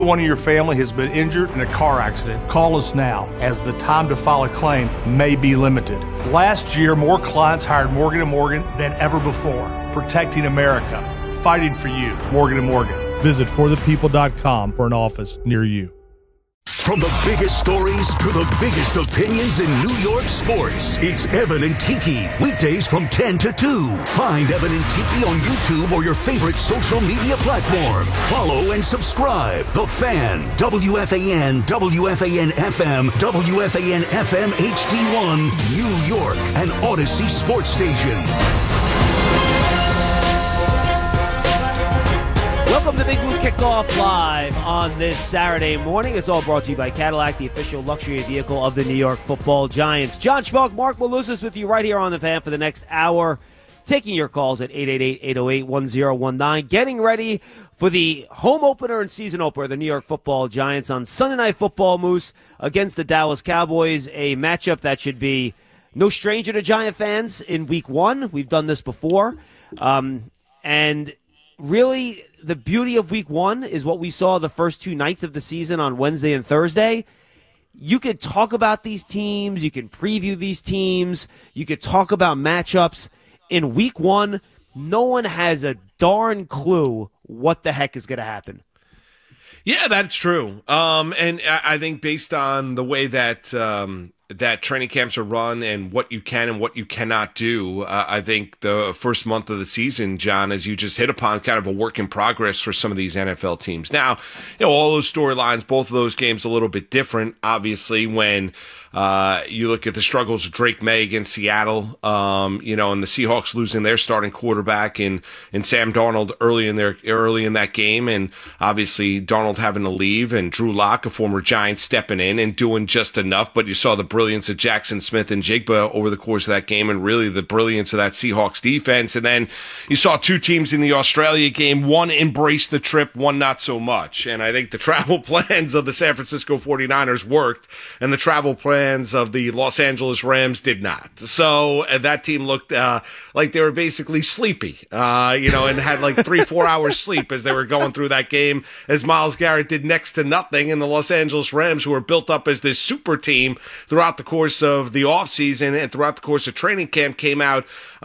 One of your family has been injured in a car accident, call us now, as the time to file a claim may be limited. Last year, more clients hired Morgan & Morgan than ever before, protecting America, fighting for you. Morgan & Morgan. Visit forthepeople.com for an office near you. From the biggest stories to the biggest opinions in New York sports, it's Evan and Tiki. Weekdays from 10 to 2. Find Evan and Tiki on YouTube or your favorite social media platform. Follow and subscribe. The Fan, WFAN, WFAN-FM, WFAN-FM HD1, New York, and Odyssey Sports Station. Welcome to Big Blue Kickoff Live on this Saturday morning. It's all brought to you by Cadillac, the official luxury vehicle of the New York Football Giants. John Schmelk, Mark Malusis with you right here on The Fan for the next hour, taking your calls at 888-808-1019. Getting ready for the home opener and season opener of the New York Football Giants on Sunday Night Football, Moose, against the Dallas Cowboys, a matchup that should be no stranger to Giant fans in Week 1. We've done this before. And really, the beauty of Week 1 is what we saw the first 2 nights of the season on Wednesday and Thursday. You could talk about these teams. You can preview these teams. You could talk about matchups. In Week 1, no one has a darn clue what the heck is going to happen. Yeah, that's true. And I think based on the way that that training camps are run and what you can and what you cannot do, I think the first month of the season, John, as you just hit upon, kind of a work in progress for some of these NFL teams. Now, all those storylines, both of those games a little bit different, obviously, when you look at the struggles of Drake May against Seattle, and the Seahawks losing their starting quarterback and Sam Darnold early in that game, and obviously Darnold having to leave, and Drew Lock, a former Giant, stepping in and doing just enough. But you saw the brilliance of Jackson Smith and Jigba over the course of that game, and really the brilliance of that Seahawks defense. And then you saw 2 teams in the Australia game. One embraced the trip, one not so much. And I think the travel plans of the San Francisco 49ers worked, and the travel plans of the Los Angeles Rams did not. So that team looked like they were basically sleepy, and had like 3-4 hours sleep as they were going through that game, as Myles Garrett did next to nothing. And the Los Angeles Rams, who were built up as this super team throughout the course of the offseason and throughout the course of training camp, came out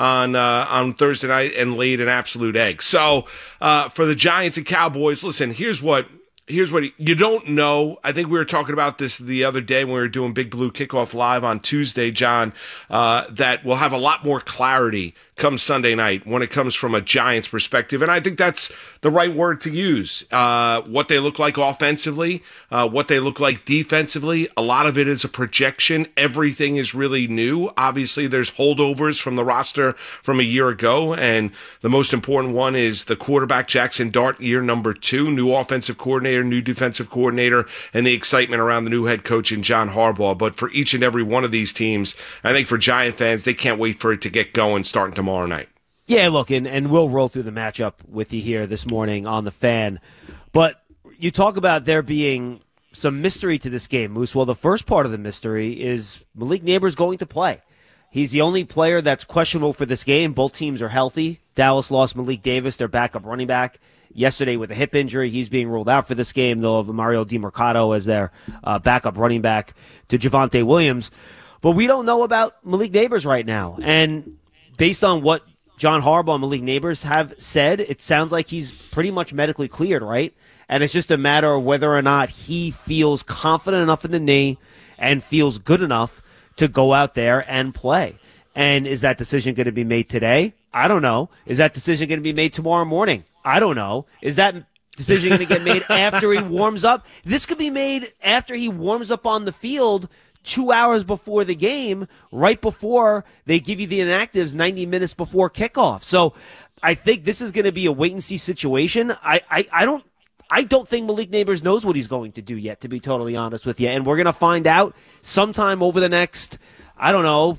on Thursday night and laid an absolute egg. So for the Giants and Cowboys, listen, here's what you don't know. I think we were talking about this the other day when we were doing Big Blue Kickoff Live on Tuesday, John, that we'll have a lot more clarity come Sunday night when it comes from a Giants perspective. And I think that's the right word to use. What they look like offensively, what they look like defensively. A lot of it is a projection. Everything is really new. Obviously, there's holdovers from the roster from a year ago. And the most important one is the quarterback, Jackson Dart, year number 2, new offensive coordinator, new defensive coordinator, and the excitement around the new head coach in John Harbaugh. But for each and every one of these teams, I think for Giant fans, they can't wait for it to get going starting tomorrow night. Yeah, look, and we'll roll through the matchup with you here this morning on The Fan. But you talk about there being some mystery to this game, Moose. Well, the first part of the mystery is Malik Neighbors going to play. He's the only player that's questionable for this game. Both teams are healthy. Dallas lost Malik Davis, their backup running back, yesterday with a hip injury. He's being ruled out for this game. They'll have Mario DiMercato as their backup running back to Javonte Williams. But we don't know about Malik Neighbors right now. And based on what John Harbaugh and Malik Neighbors have said, it sounds like he's pretty much medically cleared, right? And it's just a matter of whether or not he feels confident enough in the knee and feels good enough to go out there and play. And is that decision going to be made today? I don't know. Is that decision going to be made tomorrow morning? I don't know. Is that decision going to get made after he warms up? This could be made after he warms up on the field 2 hours before the game, right before they give you the inactives 90 minutes before kickoff. So I think this is going to be a wait-and-see situation. I don't think Malik Neighbors knows what he's going to do yet, to be totally honest with you. And we're going to find out sometime over the next, I don't know,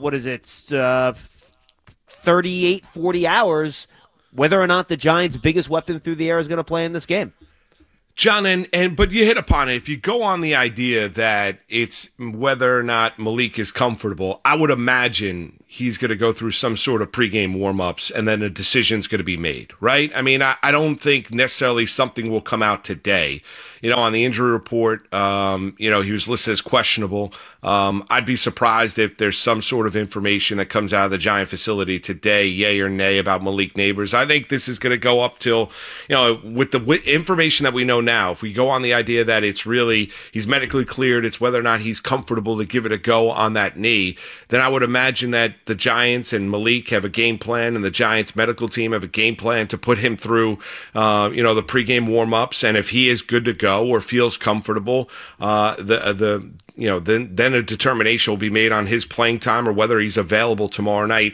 38, 40 hours, whether or not the Giants' biggest weapon through the air is going to play in this game. John, but you hit upon it. If you go on the idea that it's whether or not Malik is comfortable, I would imagine he's going to go through some sort of pregame warm-ups and then a decision's going to be made, right? I mean, I don't think necessarily something will come out today. On the injury report, he was listed as questionable. I'd be surprised if there's some sort of information that comes out of the Giant facility today, yay or nay, about Malik Nabers. I think this is going to go up till, with the information that we know now, if we go on the idea that it's really, he's medically cleared, it's whether or not he's comfortable to give it a go on that knee, then I would imagine that the Giants and Malik have a game plan and the Giants medical team have a game plan to put him through, the pregame warm-ups. And if he is good to go or feels comfortable, then a determination will be made on his playing time or whether he's available tomorrow night.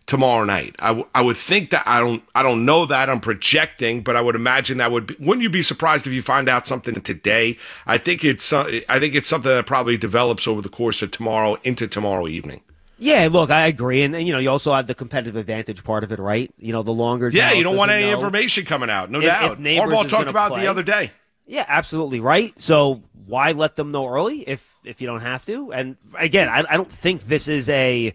I would think that I don't know that, I'm projecting, but I would imagine that wouldn't you be surprised if you find out something today? I think it's something that probably develops over the course of tomorrow into tomorrow evening. Yeah, look, I agree. And you also have the competitive advantage part of it, right? The longer. Yeah, you don't want any information coming out, no doubt. Harbaugh talked about it the other day. Yeah, absolutely right. So why let them know early if you don't have to? And again, I don't think this is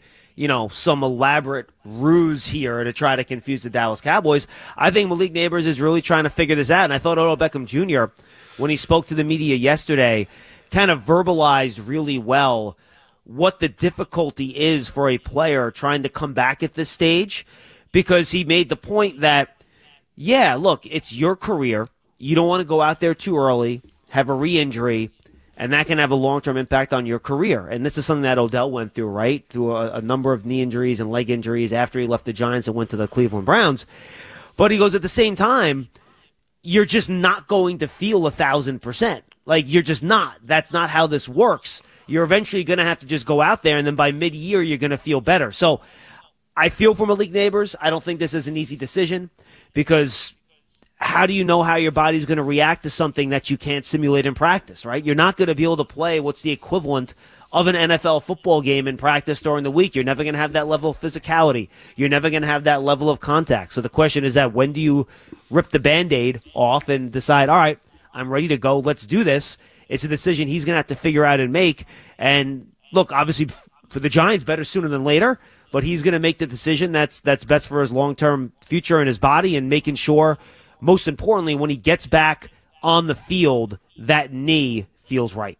some elaborate ruse here to try to confuse the Dallas Cowboys. I think Malik Nabers is really trying to figure this out. And I thought Odell Beckham Jr., when he spoke to the media yesterday, kind of verbalized really well what the difficulty is for a player trying to come back at this stage, because he made the point that, yeah, look, it's your career. You don't want to go out there too early, have a re-injury, and that can have a long-term impact on your career. And this is something that Odell went through, right? Through a number of knee injuries and leg injuries after he left the Giants and went to the Cleveland Browns. But he goes, at the same time, you're just not going to feel 1,000%. Like, you're just not. That's not how this works. You're eventually going to have to just go out there, and then by mid-year, you're going to feel better. So I feel for Malik Nabers. I don't think this is an easy decision, because how do you know how your body's going to react to something that you can't simulate in practice, right? You're not going to be able to play what's the equivalent of an NFL football game in practice during the week. You're never going to have that level of physicality. You're never going to have that level of contact. So the question is that when do you rip the Band-Aid off and decide, all right, I'm ready to go, let's do this? It's a decision he's going to have to figure out and make. And look, obviously for the Giants, better sooner than later, but he's going to make the decision that's best for his long-term future and his body, and making sure, most importantly, when he gets back on the field, that knee feels right.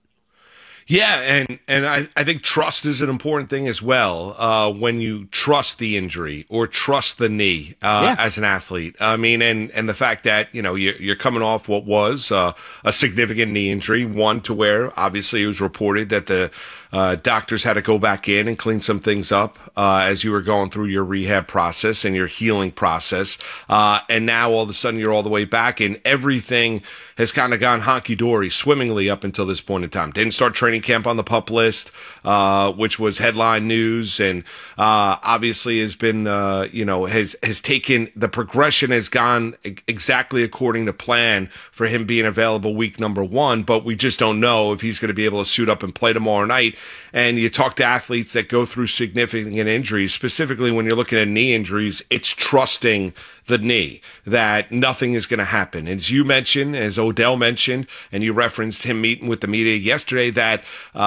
Yeah, and I think trust is an important thing as well. When you trust the injury or trust the knee as an athlete, I mean, and the fact that you're coming off what was a significant knee injury, one to where obviously it was reported that the doctors had to go back in and clean some things up as you were going through your rehab process and your healing process, and now all of a sudden you're all the way back, and everything has kind of gone honky-dory, swimmingly up until this point in time. Didn't start training camp on the PUP list, which was headline news, and obviously has been, has taken, the progression has gone exactly according to plan for him being available week number 1, but we just don't know if he's going to be able to suit up and play tomorrow night. And you talk to athletes that go through significant injuries, specifically when you're looking at knee injuries, it's trusting the knee, that nothing is going to happen. As you mentioned, as Odell mentioned, and you referenced him meeting with the media yesterday, that,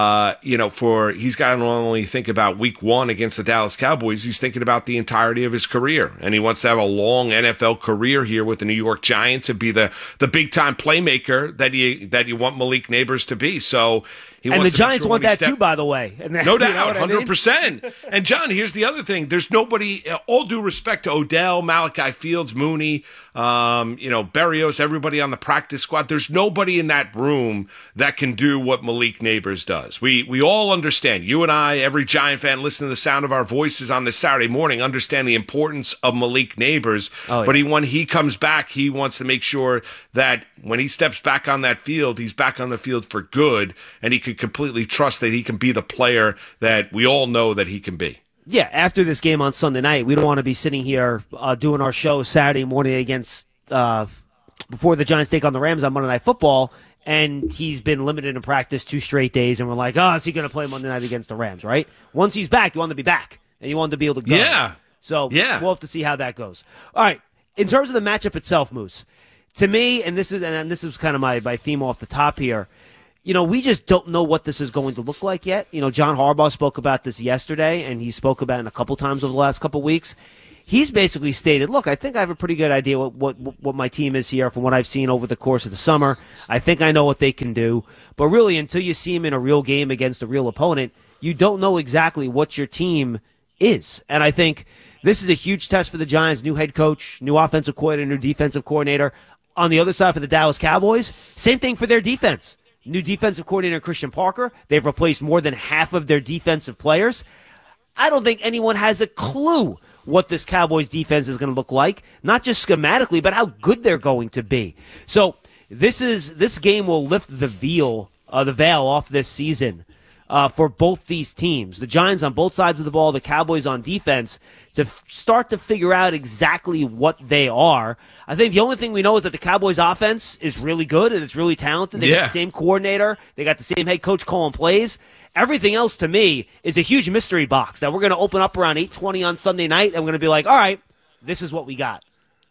he's got to not only think about week 1 against the Dallas Cowboys, he's thinking about the entirety of his career. And he wants to have a long NFL career here with the New York Giants and be the big time playmaker that you want Malik Nabers to be. So and the Giants want that too, by the way. No doubt, 100%. And John, here's the other thing. There's nobody, all due respect to Odell, Malachi Fields, Mooney, Berrios, everybody on the practice squad, there's nobody in that room that can do what Malik Nabers does. We all understand. You and I, every Giant fan listening to the sound of our voices on this Saturday morning, understand the importance of Malik Nabers. Oh, yeah. But when he comes back, he wants to make sure that when he steps back on that field, he's back on the field for good, and he could completely trust that he can be the player that we all know that he can be. Yeah, after this game on Sunday night, we don't want to be sitting here doing our show Saturday morning against before the Giants take on the Rams on Monday Night Football, and he's been limited in practice 2 straight days, and we're like, oh, is he going to play Monday night against the Rams, right? Once he's back, you want him to be back, and you want him to be able to go. Yeah. So we'll have to see how that goes. All right, in terms of the matchup itself, Moose, to me, and this is kind of my theme off the top here, we just don't know what this is going to look like yet. John Harbaugh spoke about this yesterday, and he spoke about it a couple times over the last couple of weeks. He's basically stated, look, I think I have a pretty good idea what my team is here from what I've seen over the course of the summer. I think I know what they can do. But really, until you see them in a real game against a real opponent, you don't know exactly what your team is. And I think this is a huge test for the Giants, new head coach, new offensive coordinator, new defensive coordinator. On the other side for the Dallas Cowboys, same thing for their defense. New defensive coordinator Christian Parker. They've replaced more than half of their defensive players. I don't think anyone has a clue what this Cowboys defense is going to look like, not just schematically, but how good they're going to be. So this game will lift the veil off this season for both these teams. The Giants on both sides of the ball, the Cowboys on defense, to start to figure out exactly what they are. I think the only thing we know is that the Cowboys offense is really good and it's really talented. They got the same coordinator. They got the same head coach calling plays. Everything else, to me, is a huge mystery box that we're going to open up around 8:20 on Sunday night, and we're going to be like, all right, this is what we got.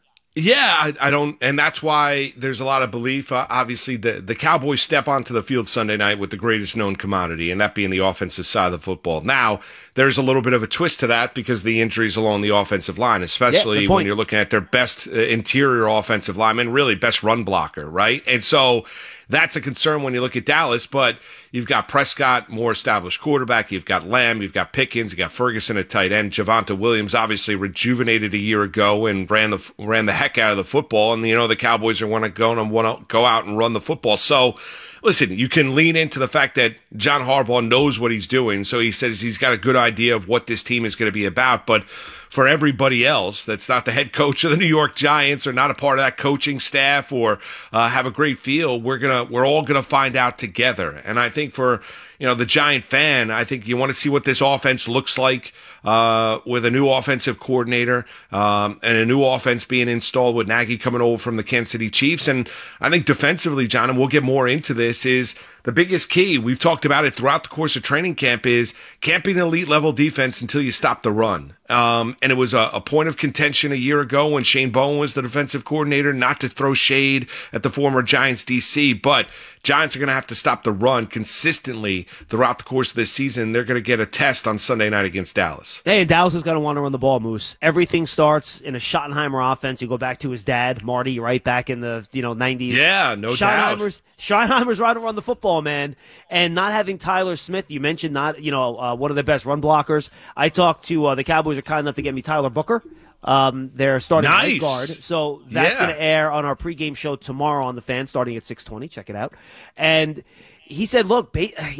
Yeah, I don't, and that's why there's a lot of belief. Obviously, the Cowboys step onto the field Sunday night with the greatest known commodity, and that being the offensive side of the football. Now, there's a little bit of a twist to that because of the injuries along the offensive line, especially when you're looking at their best interior offensive lineman, really best run blocker, right? And so that's a concern when you look at Dallas, but you've got Prescott, more established quarterback. You've got Lamb. You've got Pickens. You've got Ferguson at tight end. Javonte Williams obviously rejuvenated a year ago and ran the heck out of the football. And, the Cowboys are want to go out and run the football. So, listen, you can lean into the fact that John Harbaugh knows what he's doing. So he says he's got a good idea of what this team is going to be about. But for everybody else that's not the head coach of the New York Giants or not a part of that coaching staff or have a great feel, we're all gonna find out together. And I think for the Giant fan, I think you want to see what this offense looks like with a new offensive coordinator and a new offense being installed with Nagy coming over from the Kansas City Chiefs. And I think defensively, John, and we'll get more into this, is the biggest key, we've talked about it throughout the course of training camp, is can't be an elite level defense until you stop the run. And it was a point of contention a year ago when Shane Bowen was the defensive coordinator, not to throw shade at the former Giants DC, but Giants are going to have to stop the run consistently throughout the course of this season. They're going to get a test on Sunday night against Dallas. Hey, and Dallas is going to want to run the ball, Moose. Everything starts in a Schottenheimer offense. You go back to his dad, Marty, right back in the 90s. Yeah, no doubt. Schottenheimer's right to run the football, man. And not having Tyler Smith, you mentioned one of the best run blockers. I talked to the Cowboys are kind enough to get me Tyler Booker. They're starting right guard, so that's going to air on our pregame show tomorrow on the Fan, starting at 6:20. Check it out. And he said, "Look,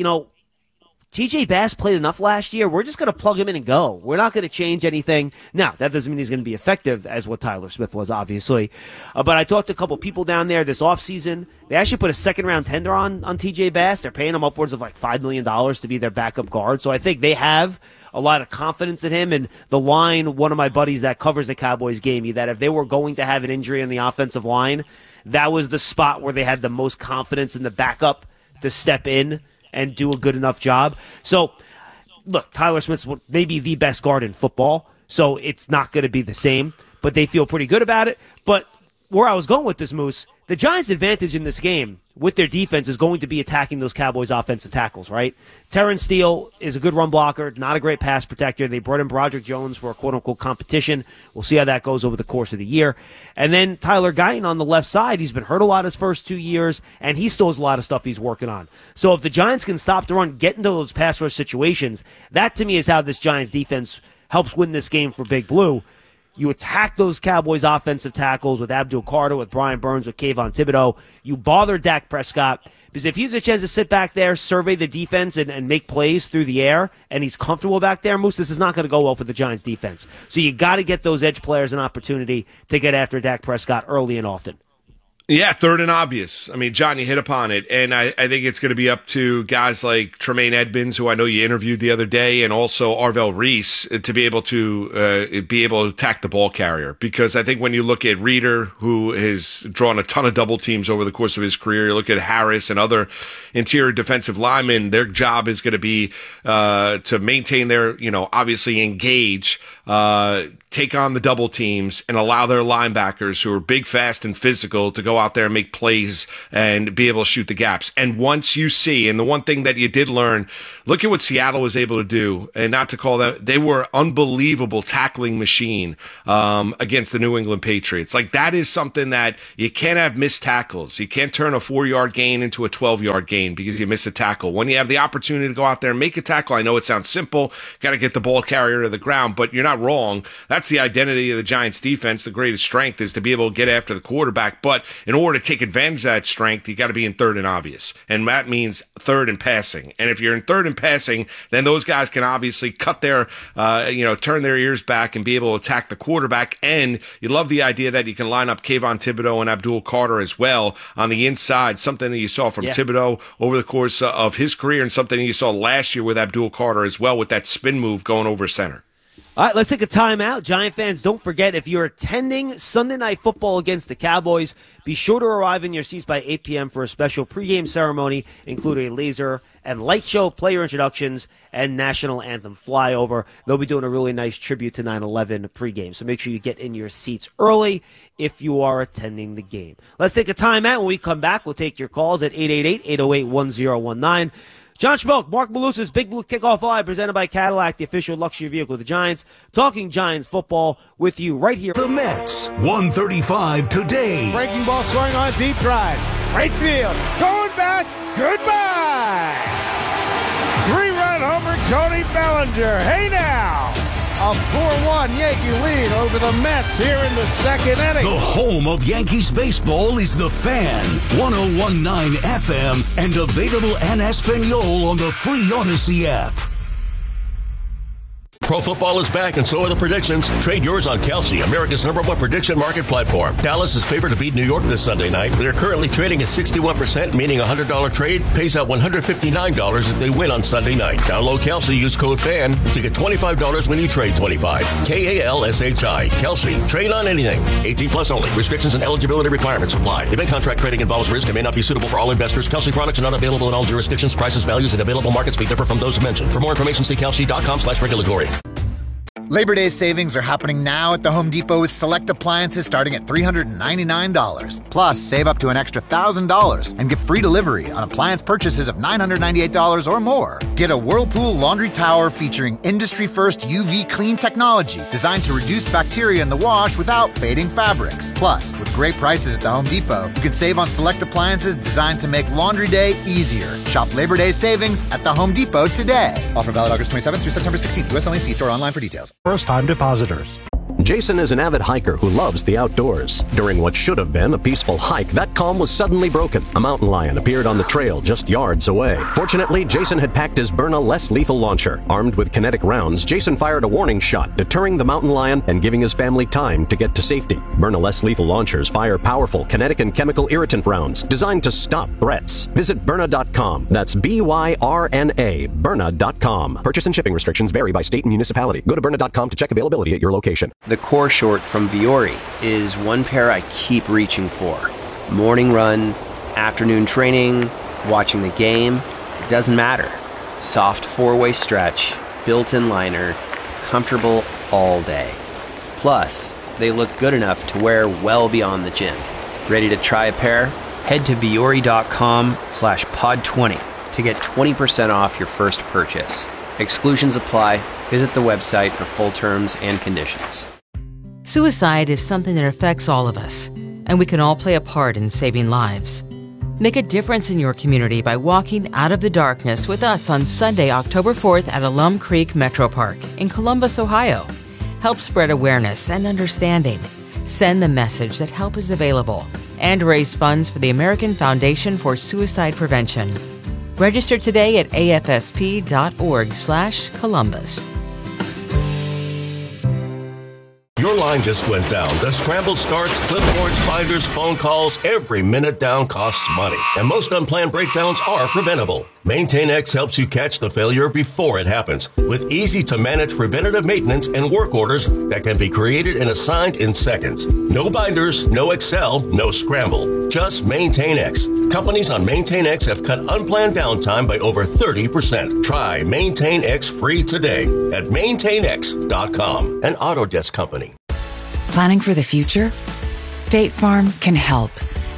TJ Bass played enough last year. We're just going to plug him in and go. We're not going to change anything. Now, that doesn't mean he's going to be effective as what Tyler Smith was, obviously. But I talked to a couple people down there this offseason. They actually put a second-round tender on TJ Bass. They're paying him upwards of like $5 million to be their backup guard. So I think they have a lot of confidence in him. And the line, one of my buddies that covers the Cowboys gave me, that if they were going to have an injury on the offensive line, that was the spot where they had the most confidence in the backup to step in and do a good enough job. So, look, Tyler Smith's maybe the best guard in football, so it's not going to be the same, but they feel pretty good about it. But where I was going with this, Moose, the Giants' advantage in this game with their defense is going to be attacking those Cowboys offensive tackles, right? Terrence Steele is a good run blocker, not a great pass protector. They brought in Broderick Jones for a quote-unquote competition. We'll see how that goes over the course of the year. And then Tyler Guyton on the left side, he's been hurt a lot his first 2 years, and he still has a lot of stuff he's working on. So if the Giants can stop the run, get into those pass rush situations, that to me is how this Giants defense helps win this game for Big Blue. You attack those Cowboys offensive tackles with Abdul Carter, with Brian Burns, with Kayvon Thibodeau. You bother Dak Prescott, because if he has a chance to sit back there, survey the defense, and make plays through the air, and he's comfortable back there, Moose, this is not going to go well for the Giants defense. So you got to get those edge players an opportunity to get after Dak Prescott early and often. Yeah, third and obvious. I mean, John, you hit upon it. And I think it's going to be up to guys like Tremaine Edmonds, who I know you interviewed the other day, and also Arvell Reese to be able to attack the ball carrier. Because I think when you look at Reeder, who has drawn a ton of double teams over the course of his career, you look at Harris and other interior defensive linemen, their job is going to be to maintain their, obviously engage, take on the double teams, and allow their linebackers, who are big, fast, and physical, to go go out there and make plays and be able to shoot the gaps. And once you see, and the one thing that you did learn, look at what Seattle was able to do, and not to call them, they were unbelievable tackling machine against the New England Patriots. Like, that is something that you can't have missed tackles. You can't turn a 4-yard gain into a 12-yard gain because you miss a tackle. When you have the opportunity to go out there and make a tackle, I know it sounds simple, got to get the ball carrier to the ground, but you're not wrong. That's the identity of the Giants defense. The greatest strength is to be able to get after the quarterback, but in order to take advantage of that strength, you got to be in third and obvious, and that means third and passing. And if you're in third and passing, then those guys can obviously cut their, turn their ears back and be able to attack the quarterback. And you love the idea that you can line up Kayvon Thibodeau and Abdul Carter as well on the inside, something that you saw from Thibodeau over the course of his career, and something that you saw last year with Abdul Carter as well, with that spin move going over center. All right, let's take a timeout. Giant fans, don't forget, if you're attending Sunday Night Football against the Cowboys, be sure to arrive in your seats by 8 p.m. for a special pregame ceremony, including a laser and light show, player introductions, and national anthem flyover. They'll be doing a really nice tribute to 9/11 pregame, so make sure you get in your seats early if you are attending the game. Let's take a timeout. When we come back, we'll take your calls at 888-808-1019. John Schmelk, Mark Malusis, Big Blue Kickoff Live, presented by Cadillac, the official luxury vehicle of the Giants. Talking Giants football with you right here. The Mets, 135 today. Breaking ball swung on deep drive. Right field. Going back. Goodbye. 3-run homer, Cody Bellinger. Hey now. A 4-1 Yankee lead over the Mets here in the second inning. The home of Yankees baseball is The Fan, 101.9 FM, and available en Espanol on the free Odyssey app. Pro football is back, and so are the predictions. Trade yours on Kelsey, America's #1 prediction market platform. Dallas is favored to beat New York this Sunday night. They're currently trading at 61%, meaning a $100 trade pays out $159 if they win on Sunday night. Download Kelsey, use code FAN to get $25 when you trade $25. KALSHI. Kelsey. Trade on anything. 18 plus only. Restrictions and eligibility requirements apply. Event contract trading involves risk and may not be suitable for all investors. Kelsey products are not available in all jurisdictions. Prices, values, and available markets may differ from those mentioned. For more information, see kelsey.com/regulatory. Labor Day savings are happening now at the Home Depot with select appliances starting at $399. Plus, save up to an extra $1,000 and get free delivery on appliance purchases of $998 or more. Get a Whirlpool laundry tower featuring industry-first UV clean technology designed to reduce bacteria in the wash without fading fabrics. Plus, with great prices at the Home Depot, you can save on select appliances designed to make laundry day easier. Shop Labor Day savings at the Home Depot today. Offer valid August 27th through September 16th. U.S. only. See store online for details. First-time depositors. Jason is an avid hiker who loves the outdoors. During what should have been a peaceful hike, that calm was suddenly broken. A mountain lion appeared on the trail just yards away. Fortunately, Jason had packed his Byrna less lethal launcher. Armed with kinetic rounds, Jason fired a warning shot, deterring the mountain lion and giving his family time to get to safety. Byrna less lethal launchers fire powerful kinetic and chemical irritant rounds designed to stop threats. Visit Byrna.com. That's Byrna, Byrna.com. Purchase and shipping restrictions vary by state and municipality. Go to Byrna.com to check availability at your location. The core short from Vuori is one pair I keep reaching for. Morning run, afternoon training, watching the game, it doesn't matter. Soft four-way stretch, built-in liner, comfortable all day. Plus, they look good enough to wear well beyond the gym. Ready to try a pair? Head to Vuori.com/pod20 to get 20% off your first purchase. Exclusions apply. Visit the website for full terms and conditions. Suicide is something that affects all of us, and we can all play a part in saving lives. Make a difference in your community by walking out of the darkness with us on Sunday, October 4th at Alum Creek Metro Park in Columbus, Ohio. Help spread awareness and understanding. Send the message that help is available and raise funds for the American Foundation for Suicide Prevention. Register today at afsp.org/Columbus. Your line just went down. The scramble starts, clipboards, binders, phone calls. Every minute down costs money. And most unplanned breakdowns are preventable. MaintainX helps you catch the failure before it happens with easy-to-manage preventative maintenance and work orders that can be created and assigned in seconds. No binders, no Excel, no scramble. Just MaintainX. Companies on MaintainX have cut unplanned downtime by over 30%. Try MaintainX free today at maintainx.com, an Autodesk company. Planning for the future? State Farm can help.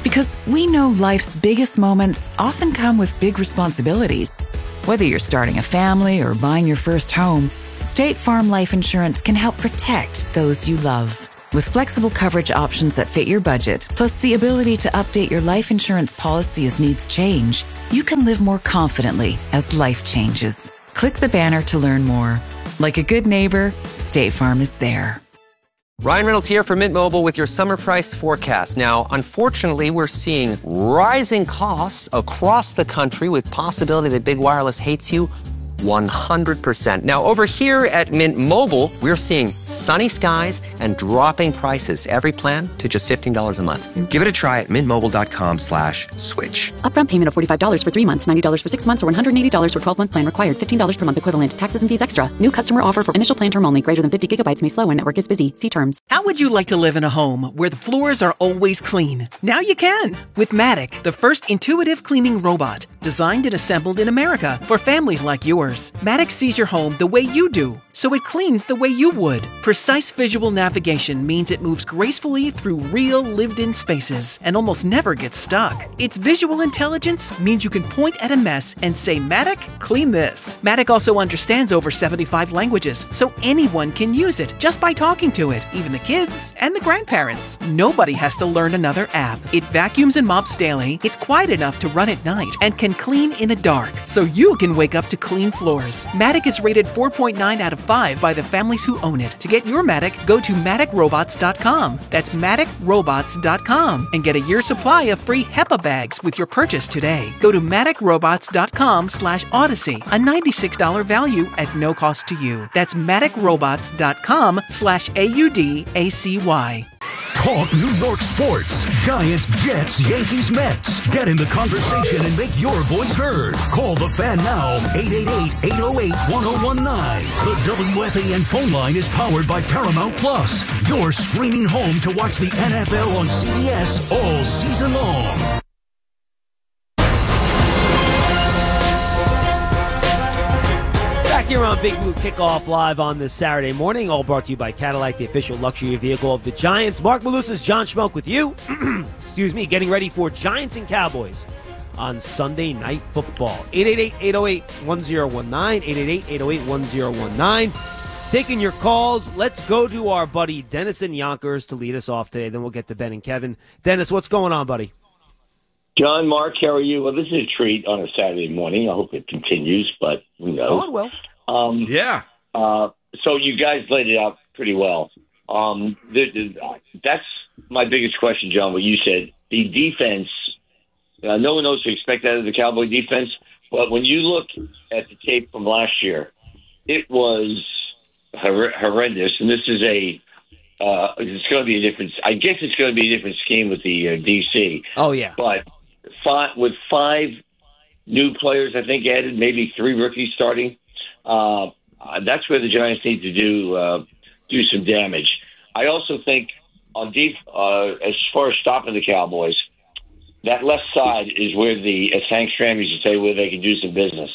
Because we know life's biggest moments often come with big responsibilities. Whether you're starting a family or buying your first home, State Farm Life Insurance can help protect those you love. With flexible coverage options that fit your budget, plus the ability to update your life insurance policy as needs change, you can live more confidently as life changes. Click the banner to learn more. Like a good neighbor, State Farm is there. Ryan Reynolds here for Mint Mobile with your summer price forecast. Now, unfortunately, we're seeing rising costs across the country with possibility that big wireless hates you 100%. Now, over here at Mint Mobile, we're seeing sunny skies and dropping prices. Every plan to just $15 a month. Give it a try at mintmobile.com/switch. Upfront payment of $45 for 3 months, $90 for 6 months, or $180 for 12-month plan required. $15 per month equivalent. Taxes and fees extra. New customer offer for initial plan term only. Greater than 50 gigabytes may slow when network is busy. See terms. How would you like to live in a home where the floors are always clean? Now you can with Matic, the first intuitive cleaning robot designed and assembled in America for families like yours. Matic sees your home the way you do, so it cleans the way you would. Precise visual navigation means it moves gracefully through real lived-in spaces and almost never gets stuck. Its visual intelligence means you can point at a mess and say, Matic, clean this. Matic also understands over 75 languages, so anyone can use it just by talking to it, even the kids and the grandparents. Nobody has to learn another app. It vacuums and mops daily, it's quiet enough to run at night, and can clean in the dark, so you can wake up to clean floors. Matic is rated 4.9 out of 5 by the families who own it. To get your Matic, go to MaticRobots.com. That's MaticRobots.com and get a year's supply of free HEPA bags with your purchase today. Go to MaticRobots.com/Odyssey, a $96 value at no cost to you. That's MaticRobots.com/AUDACY. Talk New York sports. Giants, Jets, Yankees, Mets. Get in the conversation and make your voice heard. Call the Fan now, 888-808-1019. The WFAN phone line is powered by Paramount Plus, your streaming home to watch the NFL on CBS all season long. Back here on Big Blue Kickoff Live on this Saturday morning, all brought to you by Cadillac, the official luxury vehicle of the Giants. Mark Malusis, John Schmelk with you. Excuse me, getting ready for Giants and Cowboys on Sunday Night Football. 888-808-1019, 888-808-1019. Taking your calls. Let's go to our buddy Dennis in Yonkers to lead us off today. Then we'll get to Ben and Kevin. Dennis, what's going on, buddy? John, Mark, how are you? Well, this is a treat on a Saturday morning. I hope it continues, but who knows? Oh, it will. Yeah. So you guys laid it out pretty well. That's my biggest question, John, what you said. The defense, no one knows to expect that of the Cowboy defense, but when you look at the tape from last year, it was horrendous, and this is it's going to be a different, I guess it's going to be a different scheme with the DC. Oh, yeah. But with 5 new players, I think, added, maybe 3 rookies starting, that's where the Giants need to do some damage. I also think on as far as stopping the Cowboys, that left side is where as Hank Stram used to say, where they can do some business.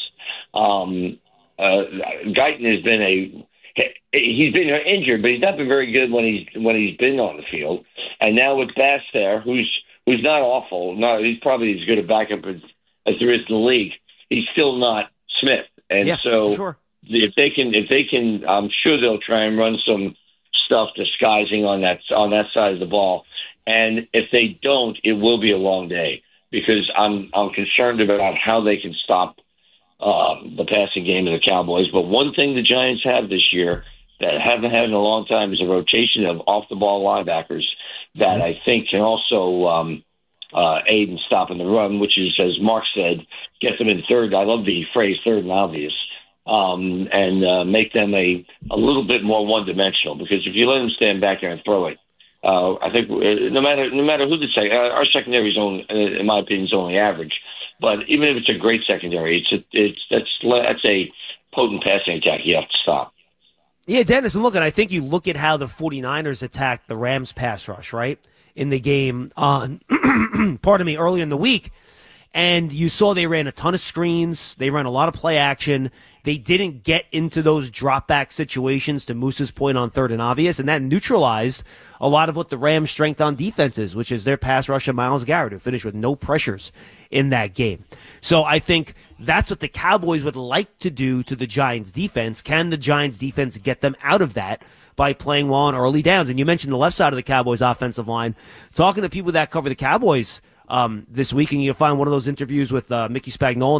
Guyton has been he's been injured, but he's not been very good when he's been on the field. And now with Bass there, who's not awful, he's probably as good a backup as there is in the league. He's still not Smith, and yeah, so sure. if they can, I'm sure they'll try and run some stuff disguising on that side of the ball. And if they don't, it will be a long day because I'm concerned about how they can stop the passing game of the Cowboys. But one thing the Giants have this year that haven't had in a long time is a rotation of off-the-ball linebackers that I think can also aid in stopping the run, which is, as Mark said, get them in third. I love the phrase third and obvious, and make them a little bit more one-dimensional, because if you let them stand back there and throw it, I think no matter who they say, our secondary is in my opinion, is only average. But even if it's a great secondary, that's a potent passing attack you have to stop. Yeah, Dennis, and look, I think you look at how the 49ers attacked the Rams pass rush, right, in the game on, early in the week. And you saw they ran a ton of screens. They ran a lot of play action. They didn't get into those drop back situations, to Moose's point, on 3rd and obvious, and that neutralized a lot of what the Rams' strength on defense is, which is their pass rush of Myles Garrett, who finished with no pressures in that game. So I think that's what the Cowboys would like to do to the Giants' defense. Can the Giants' defense get them out of that by playing well on early downs? And you mentioned the left side of the Cowboys' offensive line. Talking to people that cover the Cowboys this week, and you'll find one of those interviews with Mickey Spagnuolo